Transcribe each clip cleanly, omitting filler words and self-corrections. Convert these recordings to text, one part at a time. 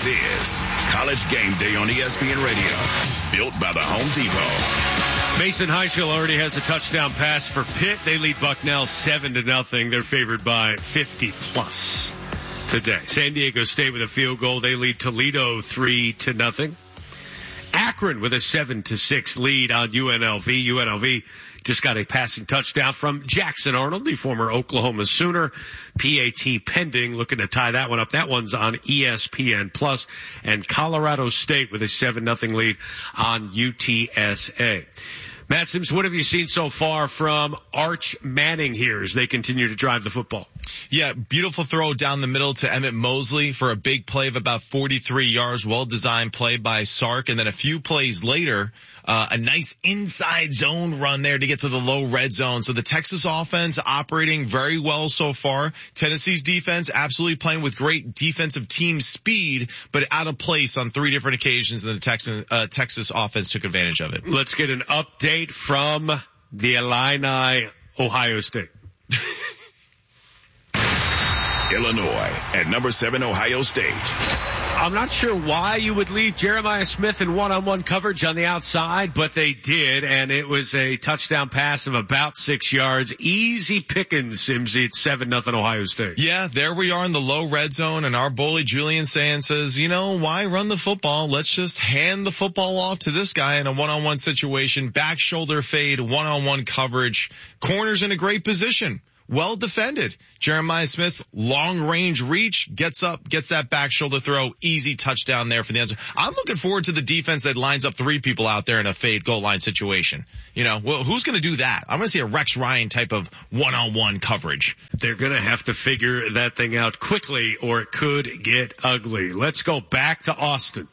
This is College Game Day on ESPN Radio, built by the Home Depot. Mason Heitchel already has a touchdown pass for Pitt. They lead Bucknell 7-0. They're favored by 50+ today. San Diego State with a field goal. They lead Toledo 3-0. Akron with a 7-6 lead on UNLV. UNLV just got a passing touchdown from Jackson Arnold, the former Oklahoma Sooner. PAT pending, looking to tie that one up. That one's on ESPN+. And Colorado State with a 7-0 lead on UTSA. Matt Sims, what have you seen so far from Arch Manning here as they continue to drive the football? Yeah, beautiful throw down the middle to Emmett Mosley for a big play of about 43 yards. Well-designed play by Sark. And then a few plays later, a nice inside zone run there to get to the low red zone. So the Texas offense operating very well so far. Tennessee's defense absolutely playing with great defensive team speed, but out of place on 3 different occasions, and the Texas offense took advantage of it. Let's get an update from the Illini, Ohio State. Illinois at number 7, Ohio State. I'm not sure why you would leave Jeremiah Smith in one-on-one coverage on the outside, but they did, and it was a touchdown pass of about 6 yards. Easy pickings, Simsy. It's 7-0 Ohio State. Yeah, there we are in the low red zone, and our bully Julian Sands says, you know, why run the football? Let's just hand the football off to this guy in a one-on-one situation. Back shoulder fade, one-on-one coverage. Corner's in a great position. Well defended. Jeremiah Smith's long range reach gets up, gets that back shoulder throw. Easy touchdown there for the end zone. I'm looking forward to the defense that lines up 3 people out there in a fade goal line situation. You know, well, who's going to do that? I'm going to see a Rex Ryan type of one-on-one coverage. They're going to have to figure that thing out quickly or it could get ugly. Let's go back to Austin.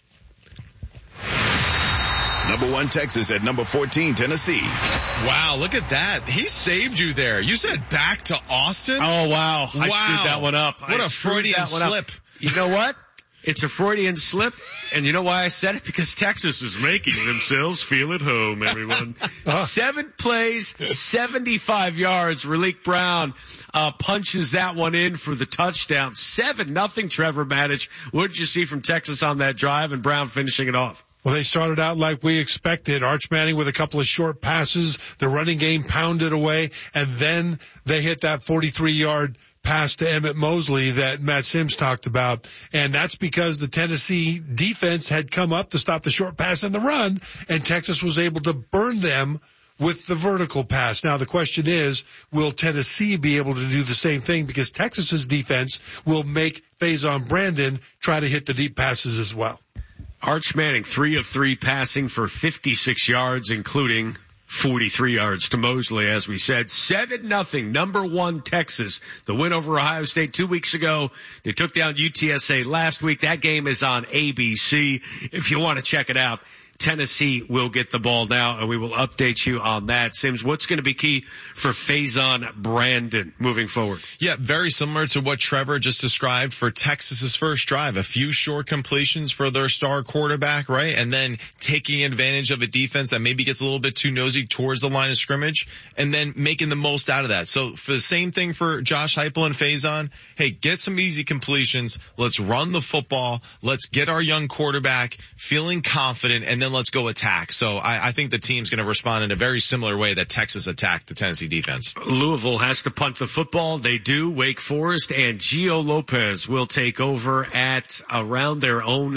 Number 1, Texas at number 14, Tennessee. Wow, look at that. He saved you there. You said back to Austin? Oh, wow. I screwed that one up. What a Freudian slip. You know what? It's a Freudian slip, and you know why I said it? Because Texas is making themselves feel at home, everyone. 7 plays, 75 yards. Raleek Brown punches that one in for the touchdown. 7-0, Trevor Maddich. What did you see from Texas on that drive, and Brown finishing it off? Well, they started out like we expected. Arch Manning with a couple of short passes. The running game pounded away, and then they hit that 43-yard pass to Emmett Mosley that Matt Sims talked about. And that's because the Tennessee defense had come up to stop the short pass and the run, and Texas was able to burn them with the vertical pass. Now, the question is, will Tennessee be able to do the same thing? Because Texas's defense will make Faison Brandon try to hit the deep passes as well. Arch Manning, 3 of 3 passing for 56 yards, including 43 yards to Mosley, as we said. 7-0, number 1 Texas. The win over Ohio State 2 weeks ago. They took down UTSA last week. That game is on ABC. If you want to check it out, Tennessee will get the ball now, and we will update you on that. Sims, what's going to be key for Faison Brandon moving forward? Yeah, very similar to what Trevor just described for Texas's first drive. A few short completions for their star quarterback, right? And then taking advantage of a defense that maybe gets a little bit too nosy towards the line of scrimmage, and then making the most out of that. So for the same thing for Josh Heupel and Faison, hey, get some easy completions. Let's run the football. Let's get our young quarterback feeling confident, and then let's go attack. So I think the team's going to respond in a very similar way that Texas attacked the Tennessee defense. Louisville has to punt the football. They do. Wake Forest and Gio Lopez will take over at around their own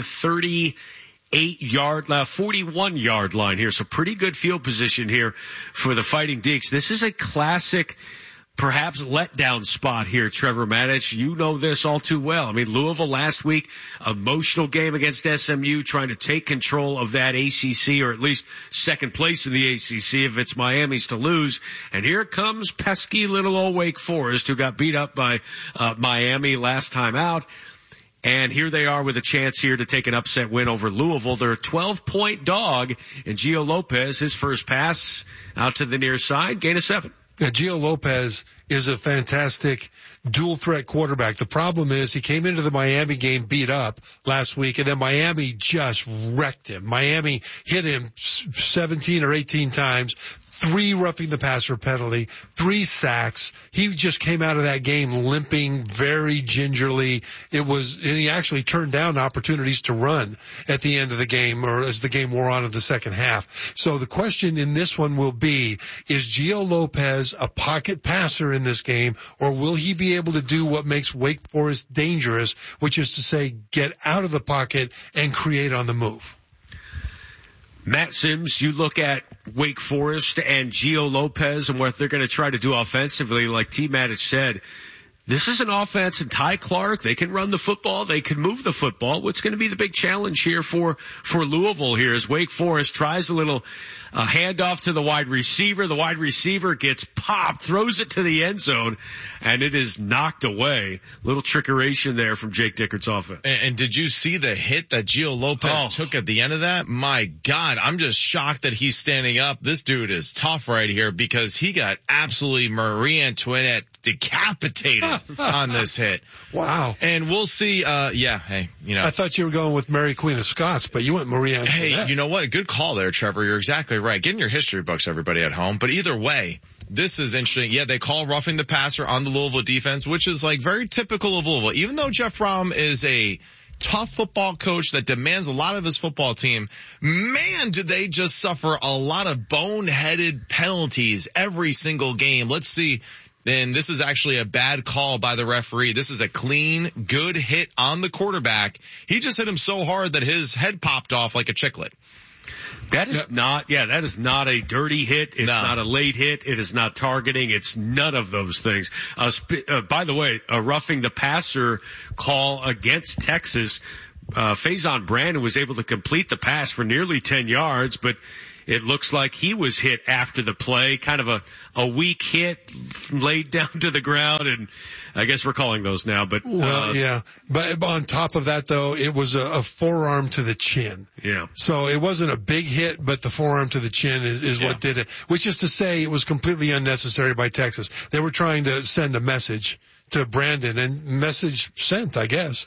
41-yard line here. So pretty good field position here for the Fighting Deacs. This is a classic, perhaps letdown spot here, Trevor Maddich. You know this all too well. I mean, Louisville last week, emotional game against SMU, trying to take control of that ACC, or at least second place in the ACC if it's Miami's to lose. And here comes pesky little old Wake Forest, who got beat up by Miami last time out. And here they are with a chance here to take an upset win over Louisville. They're a 12-point dog, and Gio Lopez, his first pass out to the near side, gain of 7. Yeah, Gio Lopez is a fantastic dual threat quarterback. The problem is he came into the Miami game beat up last week, and then Miami just wrecked him. Miami hit him 17 or 18 times, 3 roughing the passer penalty, 3 sacks. He just came out of that game limping very gingerly. And he actually turned down opportunities to run at the end of the game, or as the game wore on in the second half. So the question in this one will be, is Gio Lopez a pocket passer in this game, or will he be able to do what makes Wake Forest dangerous, which is to say get out of the pocket and create on the move? Matt Sims, you look at Wake Forest and Gio Lopez and what they're going to try to do offensively, like T. Matic said. This is an offense, and Ty Clark, they can run the football, they can move the football. What's going to be the big challenge here for Louisville here is Wake Forest tries a little handoff to the wide receiver. The wide receiver gets popped, throws it to the end zone, and it is knocked away. Little trickeration there from Jake Dickert's offense. And did you see the hit that Gio Lopez took at the end of that? My God, I'm just shocked that he's standing up. This dude is tough right here because he got absolutely Marie Antoinette decapitated on this hit. Wow. And we'll see, I thought you were going with Mary Queen of Scots, but you went Marie Antoinette. Hey, you know what? A good call there, Trevor. You're exactly right. Get in your history books, everybody at home. But either way, this is interesting. Yeah, they call roughing the passer on the Louisville defense, which is like very typical of Louisville. Even though Jeff Brom is a tough football coach that demands a lot of his football team, man, did they just suffer a lot of boneheaded penalties every single game. Let's see. Then this is actually a bad call by the referee. This is a clean, good hit on the quarterback. He just hit him so hard that his head popped off like a chiclet. That is not a dirty hit. It's not a late hit. It is not targeting. It's none of those things. By the way, a roughing the passer call against Texas. Faison Brandon was able to complete the pass for nearly 10 yards, but it looks like he was hit after the play, kind of a weak hit, laid down to the ground, and I guess we're calling those now. But yeah. But on top of that, though, it was a forearm to the chin. Yeah. So it wasn't a big hit, but the forearm to the chin is what did it. Which is to say, it was completely unnecessary by Texas. They were trying to send a message to Brandon, and message sent, I guess.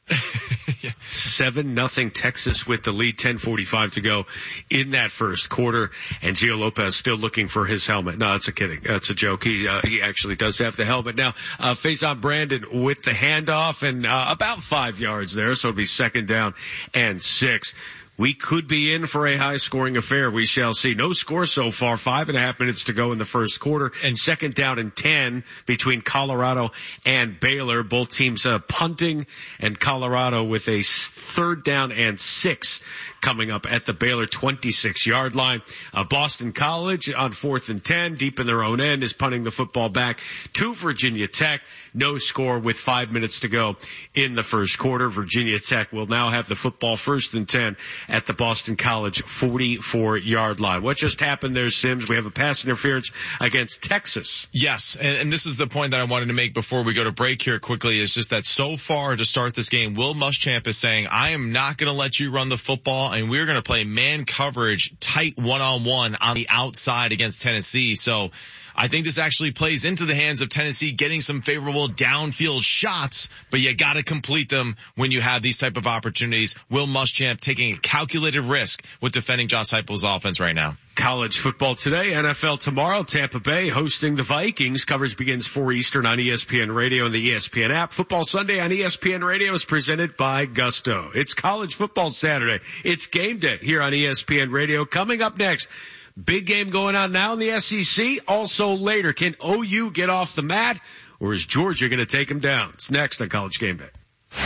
7-0 Texas with the lead, 10:45 to go in that first quarter, and Gio Lopez still looking for his helmet. No, that's a kidding. That's a joke. He actually does have the helmet now. Faison Brandon with the handoff and about 5 yards there, so it'll be 2nd down and 6. We could be in for a high-scoring affair. We shall see. No score so far. 5.5 minutes to go in the first quarter. And 2nd down and 10 between Colorado and Baylor. Both teams punting, and Colorado with a 3rd down and 6 coming up at the Baylor 26-yard line. Boston College on 4th and 10, deep in their own end, is punting the football back to Virginia Tech. No score with 5 minutes to go in the first quarter. Virginia Tech will now have the football 1st and 10 at the Boston College 44-yard line. What just happened there, Sims? We have a pass interference against Texas. Yes, and this is the point that I wanted to make before we go to break here quickly, is just that so far to start this game, Will Muschamp is saying, I am not going to let you run the football, and we're going to play man coverage, tight one-on-one on the outside against Tennessee. So I think this actually plays into the hands of Tennessee getting some favorable downfield shots, but you got to complete them when you have these type of opportunities. Will Muschamp taking a calculated risk with defending Josh Heupel's offense right now. College football today, NFL tomorrow, Tampa Bay hosting the Vikings. Coverage begins 4 Eastern on ESPN Radio and the ESPN app. Football Sunday on ESPN Radio is presented by Gusto. It's college football Saturday. It's game day here on ESPN Radio. Coming up next, big game going on now in the SEC. Also later, can OU get off the mat, or is Georgia going to take them down? It's next on College Game Day.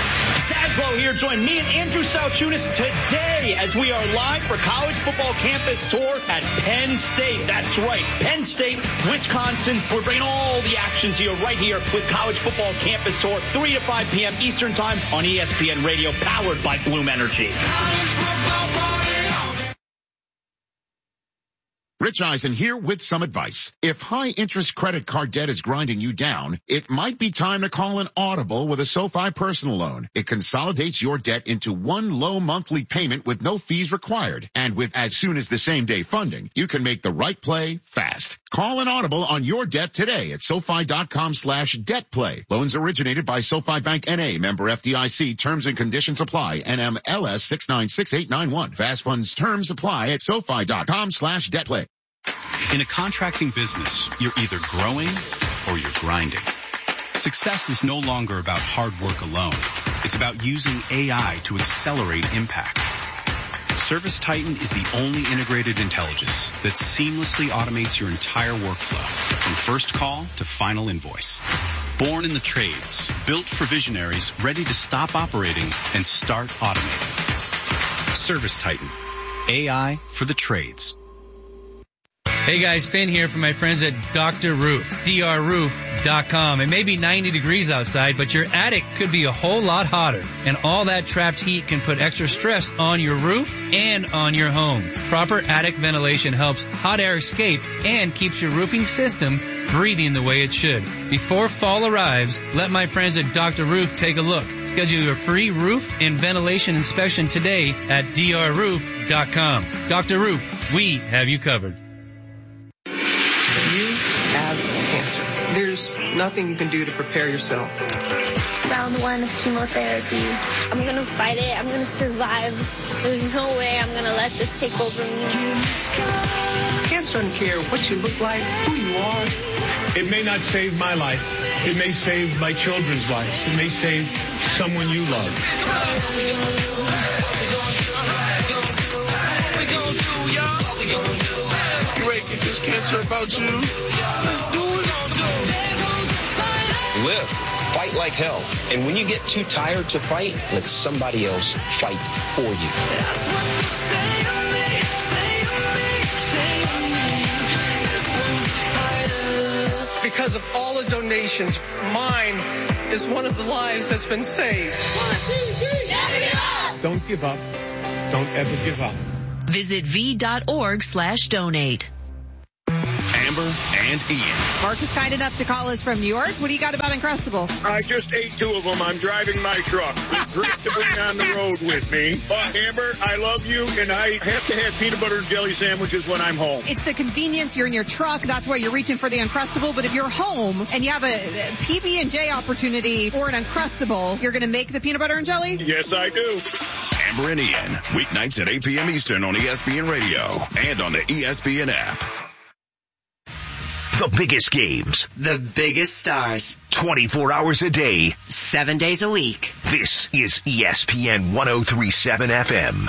Saslow here. Join me and Andrew Salchunas today as we are live for College Football Campus Tour at Penn State. That's right, Penn State, Wisconsin. We're bringing all the action to you right here with College Football Campus Tour, 3 to 5 p.m. Eastern Time on ESPN Radio, powered by Bloom Energy. Rich Eisen here with some advice. If high-interest credit card debt is grinding you down, it might be time to call an Audible with a SoFi personal loan. It consolidates your debt into one low monthly payment with no fees required. And with as soon as the same-day funding, you can make the right play fast. Call an Audible on your debt today at SoFi.com/debtplay. Loans originated by SoFi Bank N.A., member FDIC. Terms and conditions apply. NMLS 696891. Fast funds terms apply at SoFi.com/debtplay. In a contracting business, you're either growing or you're grinding. Success is no longer about hard work alone. It's about using AI to accelerate impact. ServiceTitan is the only integrated intelligence that seamlessly automates your entire workflow, from first call to final invoice. Born in the trades, built for visionaries ready to stop operating and start automating. ServiceTitan. AI for the trades. Hey guys, Finn here from my friends at Dr. Roof, drroof.com. It may be 90 degrees outside, but your attic could be a whole lot hotter. And all that trapped heat can put extra stress on your roof and on your home. Proper attic ventilation helps hot air escape and keeps your roofing system breathing the way it should. Before fall arrives, let my friends at Dr. Roof take a look. Schedule your free roof and ventilation inspection today at drroof.com. Dr. Roof, we have you covered. Cancer. There's nothing you can do to prepare yourself. Round 1 of chemotherapy. I'm going to fight it. I'm going to survive. There's no way I'm going to let this take over me. Cancer doesn't care what you look like, who you are. It may not save my life. It may save my children's life. It may save someone you love. You ready to get this cancer about you? Let's do it. Live. Fight like hell. And when you get too tired to fight, let somebody else fight for you. That's what you say to me, Because of all the donations, mine is one of the lives that's been saved. Don't give up. Don't ever give up. Visit v.org/donate. Amber and Ian. Mark is kind enough to call us from New York. What do you got about Uncrustables? I just ate 2 of them. I'm driving my truck. It's great to bring on the road with me. But Amber, I love you, and I have to have peanut butter and jelly sandwiches when I'm home. It's the convenience. You're in your truck. That's why you're reaching for the Uncrustable. But if you're home and you have a PB&J opportunity or an Uncrustable, you're going to make the peanut butter and jelly? Yes, I do. Amber and Ian, weeknights at 8 p.m. Eastern on ESPN Radio and on the ESPN app. The biggest games. The biggest stars. 24 hours a day. 7 days a week. This is ESPN 103.7 FM.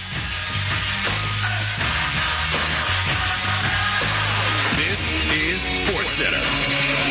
This is SportsCenter.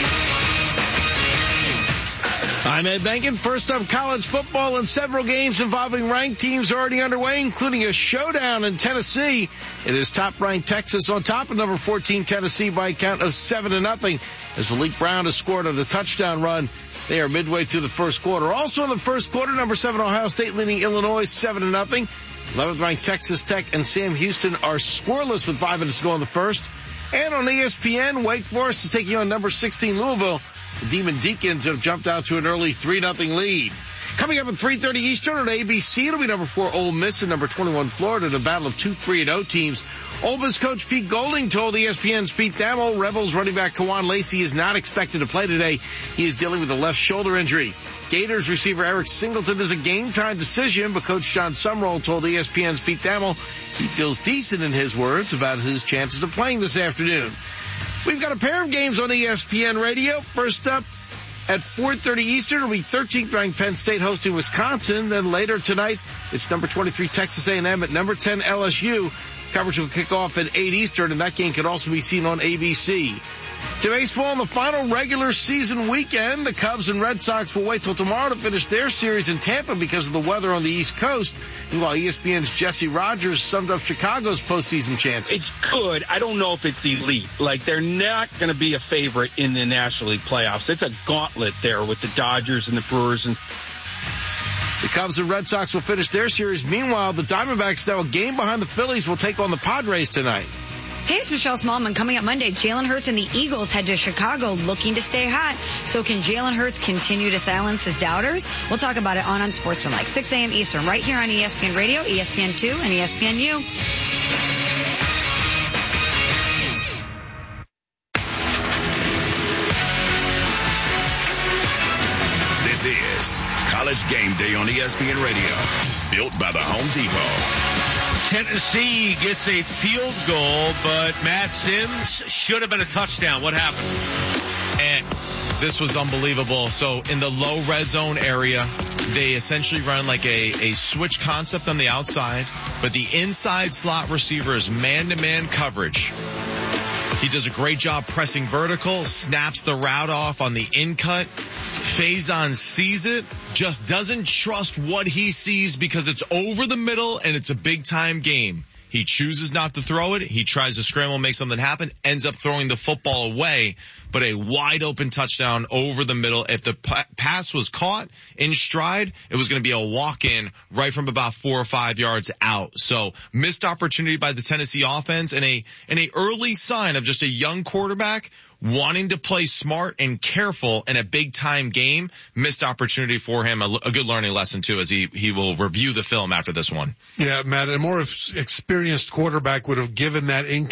I'm Ed Benkin. First up, college football, and several games involving ranked teams already underway, including a showdown in Tennessee. It is top-ranked Texas on top of number 14 Tennessee by a count of 7-0 as Malik Brown has scored on a touchdown run. They are midway through the first quarter. Also in the first quarter, number 7 Ohio State leading Illinois 7-0. 11th-ranked Texas Tech and Sam Houston are scoreless with 5 minutes to go in the first. And on ESPN, Wake Forest is taking on number 16 Louisville. The Demon Deacons have jumped out to an early 3-0 lead. Coming up at 3:30 Eastern on ABC, it'll be number 4 Ole Miss and number 21 Florida in a battle of 2 3-0 teams. Ole Miss coach Pete Golding told ESPN's Pete Thamel Rebels running back Kawan Lacey is not expected to play today. He is dealing with a left shoulder injury. Gators receiver Eric Singleton is a game-time decision, but Coach John Sumrall told ESPN's Pete Thamel he feels decent, in his words, about his chances of playing this afternoon. We've got a pair of games on ESPN Radio. First up, at 4:30 Eastern, it'll be 13th-ranked Penn State hosting Wisconsin. Then later tonight, it's number 23 Texas A&M at number 10 LSU. Coverage will kick off at 8 Eastern, and that game can also be seen on ABC. To baseball, in the final regular season weekend, the Cubs and Red Sox will wait till tomorrow to finish their series in Tampa because of the weather on the East Coast. Meanwhile, ESPN's Jesse Rogers summed up Chicago's postseason chances. It's good. I don't know if it's elite. Like, they're not going to be a favorite in the National League playoffs. It's a gauntlet there with the Dodgers and the Brewers. And the Cubs and Red Sox will finish their series. Meanwhile, the Diamondbacks, now a game behind the Phillies, will take on the Padres tonight. Hey, it's Michelle Smallman. Coming up Monday, Jalen Hurts and the Eagles head to Chicago looking to stay hot. So can Jalen Hurts continue to silence his doubters? We'll talk about it on Unsportsmanlike, 6 a.m. Eastern, right here on ESPN Radio, ESPN2, and ESPNU. This is College Game Day on ESPN Radio, built by the Home Depot. Tennessee gets a field goal, but Matt Sims should have been a touchdown. What happened? And this was unbelievable. So in the low red zone area, they essentially run like a switch concept on the outside, but the inside slot receiver is man-to-man coverage. He does a great job pressing vertical, snaps the route off on the in cut. Faison sees it, just doesn't trust what he sees because it's over the middle and it's a big time game. He chooses not to throw it. He tries to scramble, make something happen, ends up throwing the football away, but a wide open touchdown over the middle. If the pass was caught in stride, it was going to be a walk-in right from about 4 or 5 yards out. So missed opportunity by the Tennessee offense and a early sign of just a young quarterback wanting to play smart and careful in a big time game. Missed opportunity for him. A good learning lesson too, as he will review the film after this one. Yeah, Matt, a more experienced quarterback would have given that in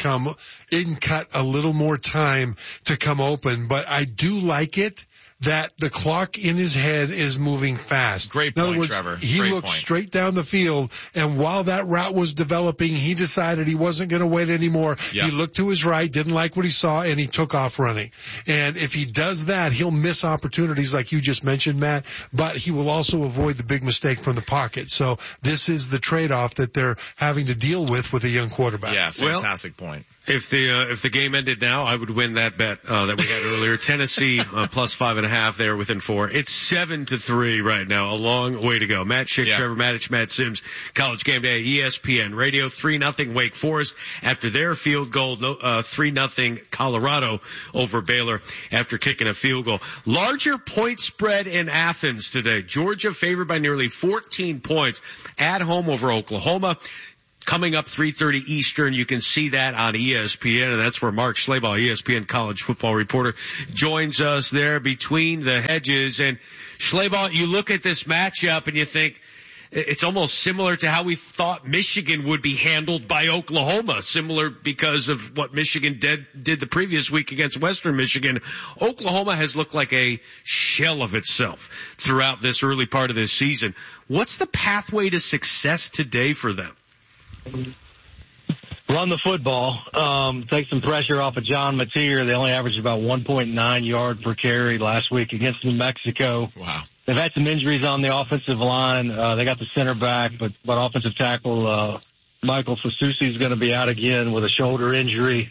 cut a little more time to come open, but I do like it that the clock in his head is moving fast. Great point, in other words, Trevor. He Great looked point. straight down the field, and while that route was developing, he decided he wasn't going to wait anymore. Yeah. He looked to his right, didn't like what he saw, and he took off running. And if he does that, he'll miss opportunities like you just mentioned, Matt, but he will also avoid the big mistake from the pocket. So this is the trade-off that they're having to deal with a young quarterback. Yeah, fantastic point. If the game ended now, I would win that bet that we had earlier. Tennessee plus 5.5 there within 4. It's 7-3 right now. A long way to go. Matt Schick, Trevor Maddich, Matt Sims, College Game Day, ESPN Radio. 3-0 Wake Forest after their field goal. 3-0 Colorado over Baylor after kicking a field goal. Larger point spread in Athens today. Georgia favored by nearly 14 points at home over Oklahoma. Coming up 3:30 Eastern, you can see that on ESPN, and that's where Mark Schlabach, ESPN college football reporter, joins us there between the hedges. And Schlabach, you look at this matchup and you think it's almost similar to how we thought Michigan would be handled by Oklahoma, similar because of what Michigan did the previous week against Western Michigan. Oklahoma has looked like a shell of itself throughout this early part of this season. What's the pathway to success today for them? Run the football, take some pressure off of John Mateer. They only averaged about 1.9 yards per carry last week against New Mexico. Wow. They've had some injuries on the offensive line. They got the center back, but offensive tackle, Michael Fasusi is going to be out again with a shoulder injury.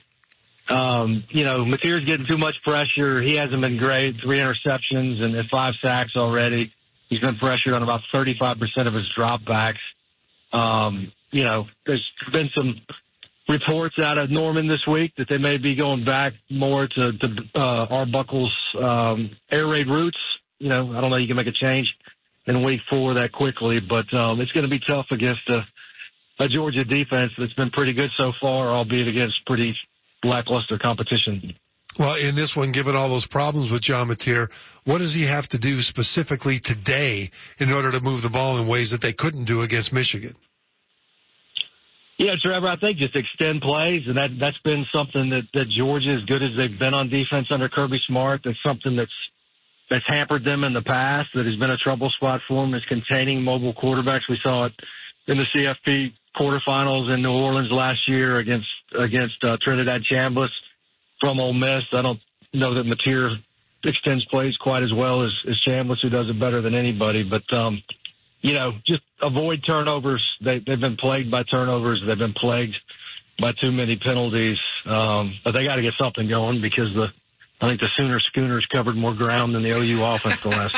Mateer's getting too much pressure. He hasn't been great. 3 interceptions and 5 sacks already. He's been pressured on about 35% of his dropbacks. There's been some reports out of Norman this week that they may be going back more to Arbuckle's air raid roots. I don't know you can make a change in week 4 that quickly, but it's going to be tough against a Georgia defense that's been pretty good so far, albeit against pretty lackluster competition. Well, in this one, given all those problems with John Mateer, what does he have to do specifically today in order to move the ball in ways that they couldn't do against Michigan? Yeah, Trevor, I think just extend plays, and that's been something that Georgia, as good as they've been on defense under Kirby Smart, that's something that's hampered them in the past, that has been a trouble spot for them, is containing mobile quarterbacks. We saw it in the CFP quarterfinals in New Orleans last year against Trinidad Chambliss from Ole Miss. I don't know that Mateer extends plays quite as well as Chambliss, who does it better than anybody, but just avoid turnovers. They've been plagued by turnovers. They've been plagued by too many penalties. But they got to get something going because I think the Sooner Schooners covered more ground than the OU offense the last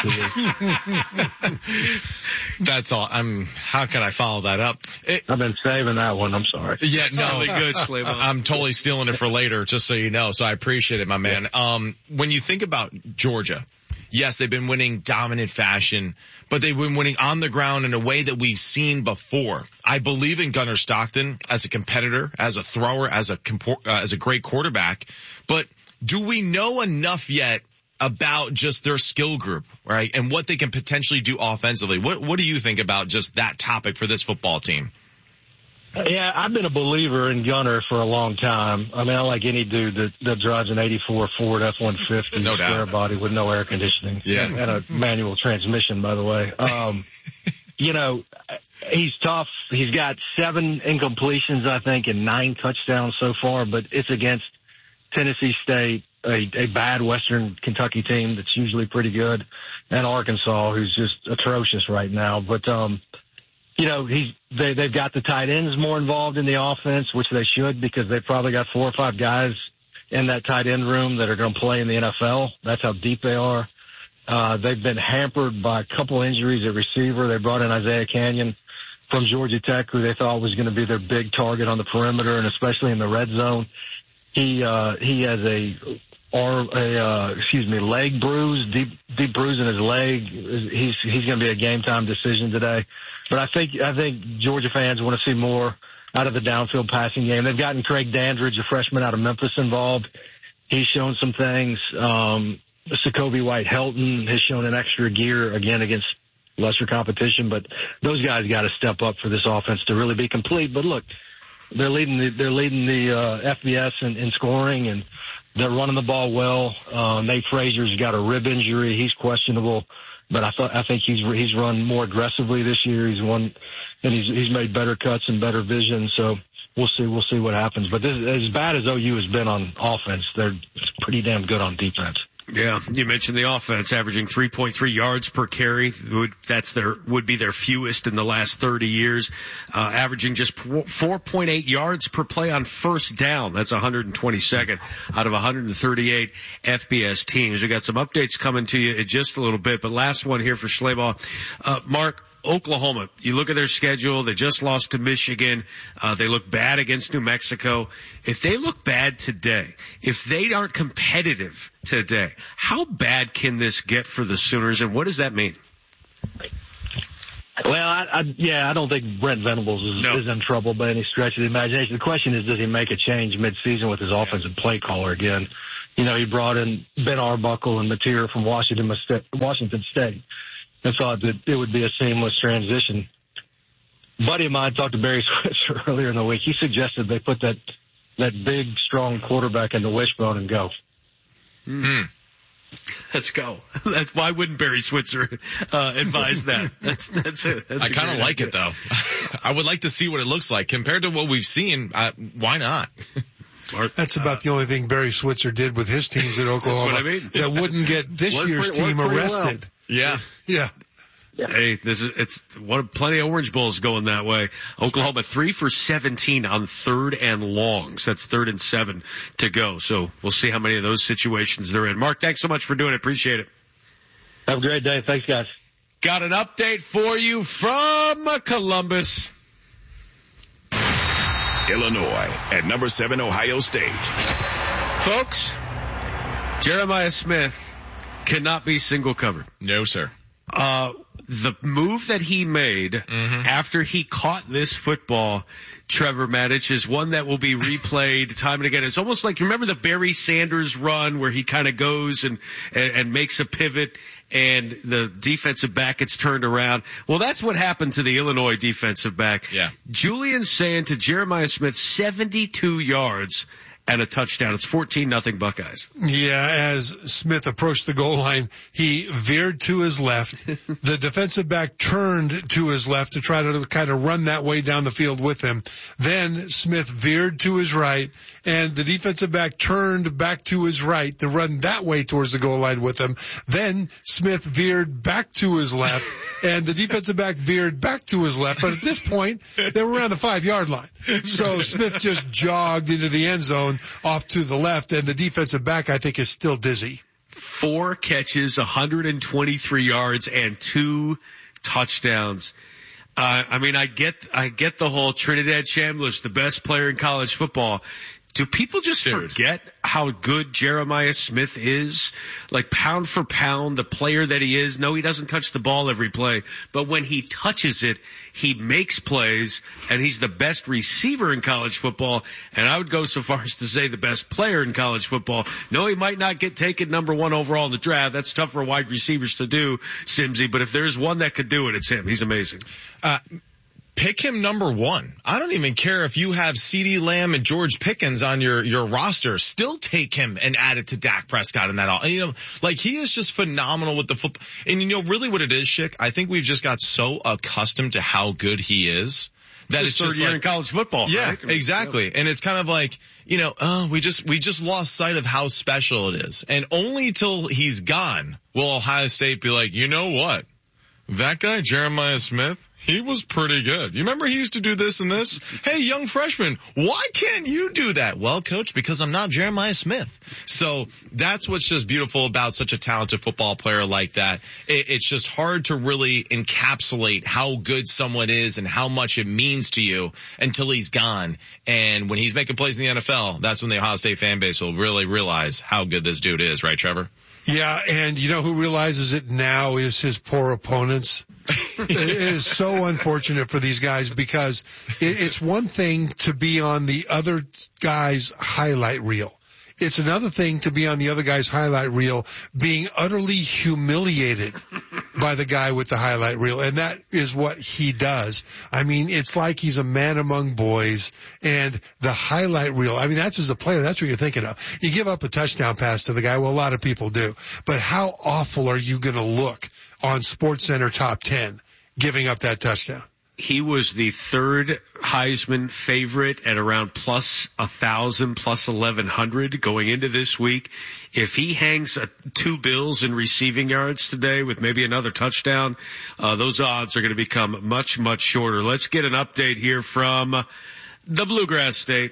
2 weeks. That's all. How can I follow that up? I've been saving that one. I'm sorry. Yeah, no. Totally good, Schlabach. I'm totally stealing it for later, just so you know. So I appreciate it, my man. When you think about Georgia, yes, they've been winning dominant fashion, but they've been winning on the ground in a way that we've seen before. I believe in Gunnar Stockton as a competitor, as a thrower, as a great quarterback. But do we know enough yet about just their skill group, right? And what they can potentially do offensively? What do you think about just that topic for this football team? Yeah, I've been a believer in Gunnar for a long time. I mean, I like any dude that drives an 84 Ford F-150 square body with no air conditioning. Yeah. And a manual transmission, by the way. He's tough. He's got 7 incompletions, I think, and 9 touchdowns so far, but it's against Tennessee State, a bad Western Kentucky team that's usually pretty good, and Arkansas, who's just atrocious right now. But, they've got the tight ends more involved in the offense, which they should, because they've probably got 4 or 5 guys in that tight end room that are going to play in the NFL. That's how deep they are. They've been hampered by a couple injuries at receiver. They brought in Isaiah Canyon from Georgia Tech, who they thought was going to be their big target on the perimeter, and especially in the red zone. He has leg bruise, deep bruise in his leg. He's going to be a game time decision today. But I think Georgia fans want to see more out of the downfield passing game. They've gotten Craig Dandridge, a freshman out of Memphis, involved. He's shown some things. Jacoby White-Helton has shown an extra gear again against lesser competition, but those guys got to step up for this offense to really be complete. But look, they're leading the FBS in scoring, and they're running the ball well. Nate Frazier's got a rib injury; he's questionable, but I think he's run more aggressively this year. He's made better cuts and better vision. So we'll see what happens. But as bad as OU has been on offense, they're pretty damn good on defense. Yeah, you mentioned the offense averaging 3.3 yards per carry. Would be their fewest in the last 30 years. Averaging just 4.8 yards per play on first down. That's 122nd out of 138 FBS teams. We got some updates coming to you in just a little bit, but last one here for Schleybaugh. Mark, Oklahoma, you look at their schedule, they just lost to Michigan. They look bad against New Mexico. If they look bad today, if they aren't competitive today, how bad can this get for the Sooners, and what does that mean? Well, I don't think Brent Venables is in trouble by any stretch of the imagination. The question is, does he make a change mid-season with his offensive play caller again? He brought in Ben Arbuckle and Mateer from Washington State. And thought that it would be a seamless transition. A buddy of mine talked to Barry Switzer earlier in the week. He suggested they put that big, strong quarterback in the wishbone and go. Let's go. Why wouldn't Barry Switzer advise that? That's it. I kind of like it, though. I would like to see what it looks like. Compared to what we've seen, why not? That's about the only thing Barry Switzer did with his teams at Oklahoma. That's what I mean. That wouldn't get this year's team arrested. Well. Yeah. Hey, plenty of Orange Bowls going that way. Oklahoma 3 for 17 on 3rd and longs. That's 3rd and 7 to go. So we'll see how many of those situations they're in. Mark, thanks so much for doing it. Appreciate it. Have a great day. Thanks, guys. Got an update for you from Columbus, Illinois at number 7, Ohio State. Folks, Jeremiah Smith cannot be single covered. No, sir. The move that he made after he caught this football, Trevor Maddich, is one that will be replayed time and again. It's almost like, you remember the Barry Sanders run where he kind of goes and makes a pivot and the defensive back gets turned around? Well, that's what happened to the Illinois defensive back. Yeah. Julian Sand to Jeremiah Smith, 72 yards. And a touchdown. It's 14-0 Buckeyes. Yeah, as Smith approached the goal line, he veered to his left. The defensive back turned to his left to try to kind of run that way down the field with him. Then Smith veered to his right, and the defensive back turned back to his right to run that way towards the goal line with him. Then Smith veered back to his left, and the defensive back veered back to his left. But at this point, they were around the 5-yard line. So Smith just jogged into the end zone off to the left, and the defensive back, I think, is still dizzy. 4 catches, 123 yards, and 2 touchdowns. I get the whole Trinidad Chambliss, the best player in college football. Do people just forget how good Jeremiah Smith is? Like, pound for pound, the player that he is. No, he doesn't touch the ball every play, but when he touches it, he makes plays, and he's the best receiver in college football, and I would go so far as to say the best player in college football. No, he might not get taken number 1 overall in the draft. That's tough for wide receivers to do, Simsy, but if there's one that could do it, it's him. He's amazing. pick him number one. I don't even care if you have CeeDee Lamb and George Pickens on your roster. Still take him and add it to Dak Prescott and that all. You know, like he is just phenomenal with the football. And you know, really what it is, Schick, I think we've just got so accustomed to how good he is. That his it's third just year like, in college football. Yeah, right? exactly. And it's kind of like, you know, we just lost sight of how special it is. And only till he's gone will Ohio State be like, you know what? That guy, Jeremiah Smith, he was pretty good. You remember he used to do this and this? Hey, young freshman, why can't you do that? Well, coach, because I'm not Jeremiah Smith. So that's what's just beautiful about such a talented football player like that. It's just hard to really encapsulate how good someone is and how much it means to you until he's gone. And when he's making plays in the NFL, that's when the Ohio State fan base will really realize how good this dude is, right, Trevor? Yeah, and you know who realizes it now is his poor opponents. It is so unfortunate for these guys because it's one thing to be on the other guy's highlight reel. It's another thing to be on the other guy's highlight reel being utterly humiliated by the guy with the highlight reel. And that is what he does. I mean, it's like he's a man among boys and the highlight reel. I mean, that's as a player, that's what you're thinking of. You give up a touchdown pass to the guy. Well, a lot of people do. But how awful are you going to look on SportsCenter Top 10 giving up that touchdown? He was the third Heisman favorite at around plus 1,000, plus 1,100 going into this week. If he hangs 2 bills in receiving yards today with maybe another touchdown, those odds are going to become much, much shorter. Let's get an update here from the Bluegrass State.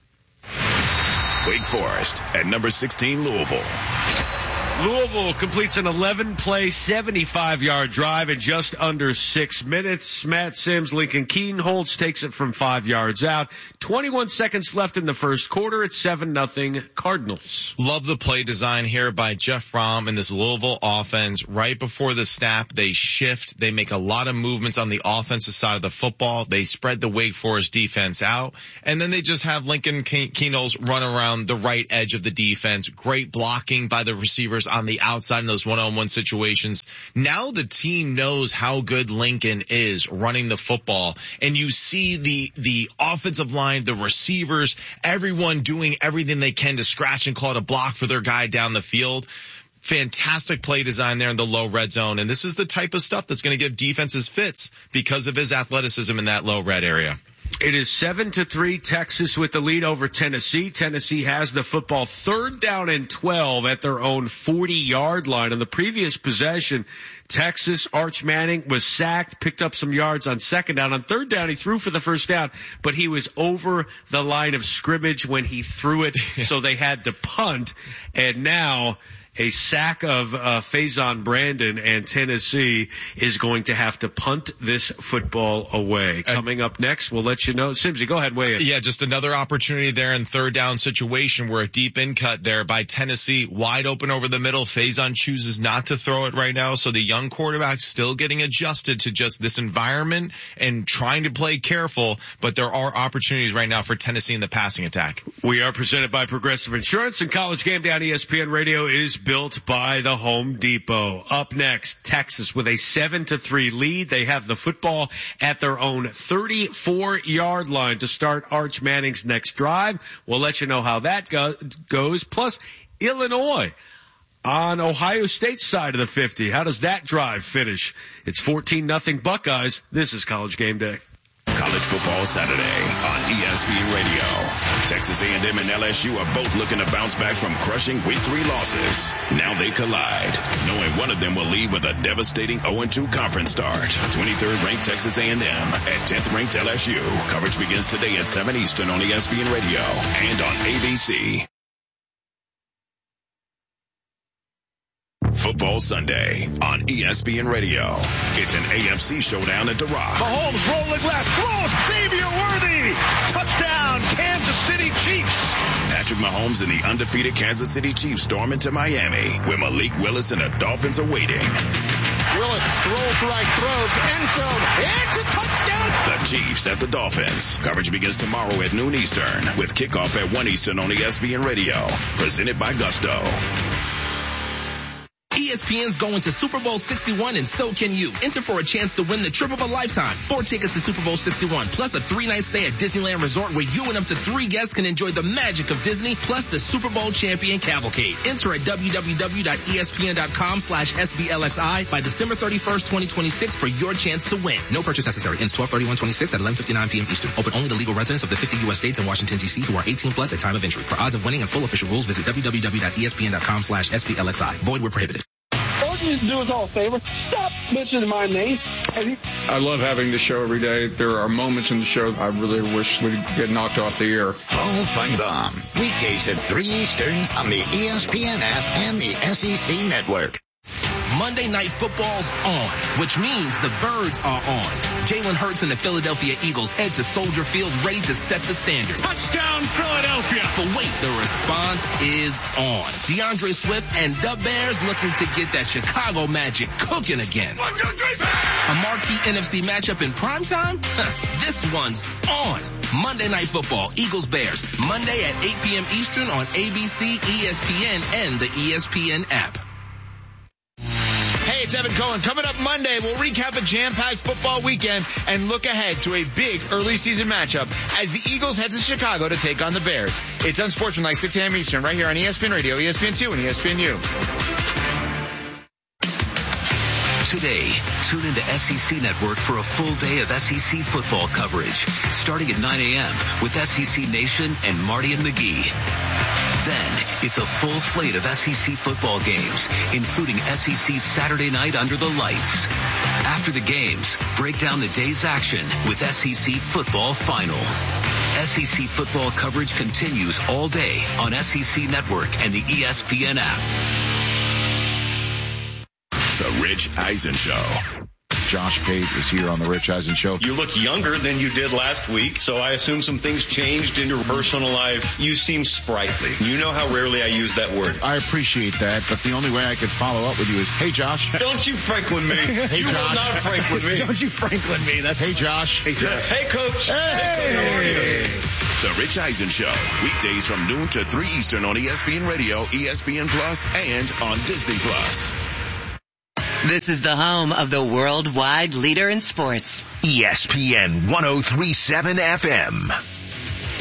Wake Forest at number 16, Louisville. Louisville completes an 11-play, 75-yard drive in just under 6 minutes. Matt Sims, Lincoln Keenholz takes it from 5 yards out. 21 seconds left in the first quarter. It's 7-0 Cardinals. Love the play design here by Jeff Brom and this Louisville offense. Right before the snap, they shift. They make a lot of movements on the offensive side of the football. They spread the Wake Forest defense out. And then they just have Lincoln Keenholz run around the right edge of the defense. Great blocking by the receivers on the outside in those one-on-one situations. Now the team knows how good Lincoln is running the football, and you see the offensive line, the receivers, everyone doing everything they can to scratch and claw to block for their guy down the field. Fantastic play design there in the low red zone, and this is the type of stuff that's going to give defenses fits because of his athleticism in that low red area. It is 7-3 Texas with the lead over Tennessee. Tennessee has the football 3rd down and 12 at their own 40-yard line. On the previous possession, Texas, Arch Manning was sacked, picked up some yards on 2nd down. On 3rd down, he threw for the 1st down, but he was over the line of scrimmage when he threw it, so they had to punt. And now a sack of Faison Brandon, and Tennessee is going to have to punt this football away. Coming up next, we'll let you know. Simsy, go ahead, weigh in. Yeah, just another opportunity there in 3rd down situation where a deep in cut there by Tennessee, wide open over the middle. Faison chooses not to throw it right now, so the young quarterback still getting adjusted to just this environment and trying to play careful, but there are opportunities right now for Tennessee in the passing attack. We are presented by Progressive Insurance, and College Game Day on ESPN Radio is built by the Home Depot. Up next, Texas with a 7-3 lead. They have the football at their own 34-yard line to start Arch Manning's next drive. We'll let you know how that goes. Plus, Illinois on Ohio State's side of the 50. How does that drive finish? It's 14-0 Buckeyes. This is College Game Day. College Football Saturday on ESPN Radio. Texas A&M and LSU are both looking to bounce back from crushing Week 3 losses. Now they collide, knowing one of them will leave with a devastating 0-2 conference start. 23rd ranked Texas A&M at 10th ranked LSU. Coverage begins today at 7 Eastern on ESPN Radio and on ABC. Football Sunday on ESPN Radio. It's an AFC showdown at the Rock. Mahomes rolling left, throws, Xavier Worthy, touchdown, Kansas City Chiefs. Patrick Mahomes and the undefeated Kansas City Chiefs storm into Miami, where Malik Willis and the Dolphins are waiting. Willis throws right, throws, end zone, it's a touchdown. The Chiefs at the Dolphins. Coverage begins tomorrow at noon Eastern, with kickoff at 1 Eastern on ESPN Radio. Presented by Gusto. ESPN ESPN's going to Super Bowl 61 and so can you. Enter for a chance to win the trip of a lifetime. 4 tickets to Super Bowl 61 plus a 3-night stay at Disneyland Resort where you and up to 3 guests can enjoy the magic of Disney plus the Super Bowl champion cavalcade. Enter at www.espn.com/SBLXI by December 31st, 2026 for your chance to win. No purchase necessary. Ends 12/31/26 at 11:59 p.m. Eastern. Open only to legal residents of the 50 U.S. states and Washington, D.C. who are 18 plus at time of entry. For odds of winning and full official rules, visit www.espn.com/SBLXI. Void where prohibited. All you need to do us all a favor. Stop mentioning my name. I love having the show every day. There are moments in the show I really wish we'd get knocked off the air. Paul Feinbaum, weekdays at 3 Eastern on the ESPN app and the SEC Network. Monday Night Football's on, which means the Birds are on. Jalen Hurts and the Philadelphia Eagles head to Soldier Field ready to set the standard. Touchdown, Philadelphia! But wait, the response is on. DeAndre Swift and the Bears looking to get that Chicago magic cooking again. 1, 2, 3, bang! A marquee NFC matchup in primetime? This one's on. Monday Night Football, Eagles-Bears, Monday at 8 p.m. Eastern on ABC, ESPN, and the ESPN app. Hey, it's Evan Cohen. Coming up Monday, we'll recap a jam-packed football weekend and look ahead to a big early season matchup as the Eagles head to Chicago to take on the Bears. It's Unsportsmanlike, 6 a.m. Eastern, right here on ESPN Radio, ESPN2, and ESPNU. Today, tune into SEC Network for a full day of SEC football coverage, starting at 9 a.m. with SEC Nation and Marty and McGee. Then, it's a full slate of SEC football games, including SEC Saturday Night Under the Lights. After the games, break down the day's action with SEC Football Final. SEC football coverage continues all day on SEC Network and the ESPN app. The Rich Eisen Show. Josh Pate is here on the Rich Eisen Show. You look younger than you did last week, so I assume some things changed in your personal life. You seem sprightly. You know how rarely I use that word. I appreciate that, but the only way I could follow up with you is, hey, Josh. Don't you Franklin me. Hey, you Josh. will not Franklin me. Don't you Franklin me. That's hey, Josh. Hey, Josh. Hey, Coach. Hey. How are you? The Rich Eisen Show, weekdays from noon to 3 Eastern on ESPN Radio, ESPN Plus, and on Disney Plus. This is the home of the worldwide leader in sports. ESPN 103.7 FM.